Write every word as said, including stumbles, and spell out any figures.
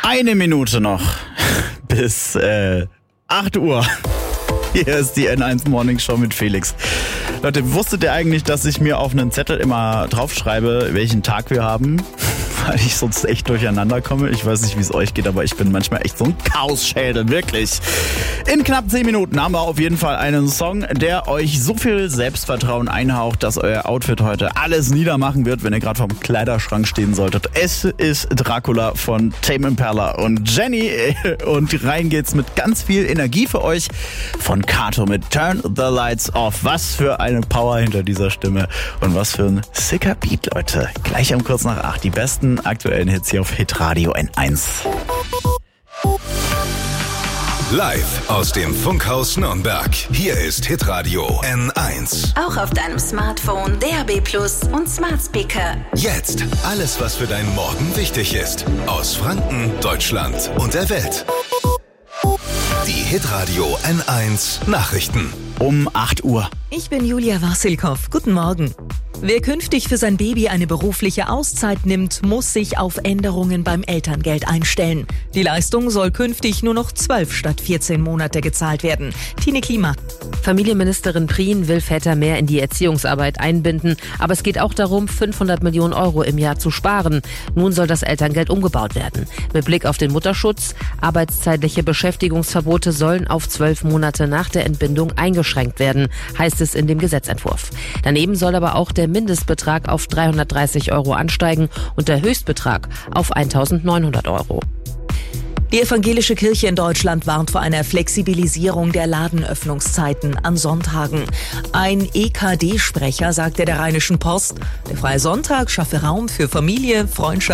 Eine Minute noch bis äh, acht Uhr. Hier ist die N eins Morning Show mit Felix. Leute, wusstet ihr eigentlich, dass ich mir auf einen Zettel immer draufschreibe, welchen Tag wir haben? Weil ich sonst echt durcheinander komme. Ich weiß nicht, wie es euch geht, aber ich bin manchmal echt so ein Chaosschädel, wirklich. In knapp zehn Minuten haben wir auf jeden Fall einen Song, der euch so viel Selbstvertrauen einhaucht, dass euer Outfit heute alles niedermachen wird, wenn ihr gerade vorm Kleiderschrank stehen solltet. Es ist Dracula von Tame Impala und Jenny und rein geht's mit ganz viel Energie für euch von Kato mit Turn the Lights Off. Was für eine Power hinter dieser Stimme und was für ein sicker Beat, Leute. Gleich um kurz nach acht die besten aktuellen Hits hier auf Hitradio N eins. Live aus dem Funkhaus Nürnberg. Hier ist Hitradio N eins. Auch auf deinem Smartphone, D A B Plus und Smart Speaker. Jetzt alles, was für deinen Morgen wichtig ist. Aus Franken, Deutschland und der Welt. Die Hitradio N eins Nachrichten. Um acht Uhr. Ich bin Julia Wassilkow. Guten Morgen. Wer künftig für sein Baby eine berufliche Auszeit nimmt, muss sich auf Änderungen beim Elterngeld einstellen. Die Leistung soll künftig nur noch zwölf statt vierzehn Monate gezahlt werden. Tine Klima. Familienministerin Prien will Väter mehr in die Erziehungsarbeit einbinden, aber es geht auch darum, fünfhundert Millionen Euro im Jahr zu sparen. Nun soll das Elterngeld umgebaut werden. Mit Blick auf den Mutterschutz, arbeitszeitliche Beschäftigungsverbote sollen auf zwölf Monate nach der Entbindung eingeschränkt werden, heißt es in dem Gesetzentwurf. Daneben soll aber auch der Mindestbetrag auf dreihundertdreißig Euro ansteigen und der Höchstbetrag auf eintausendneunhundert Euro. Die evangelische Kirche in Deutschland warnt vor einer Flexibilisierung der Ladenöffnungszeiten an Sonntagen. Ein E K D-Sprecher sagte der Rheinischen Post, der Freie Sonntag schaffe Raum für Familie, Freundschaft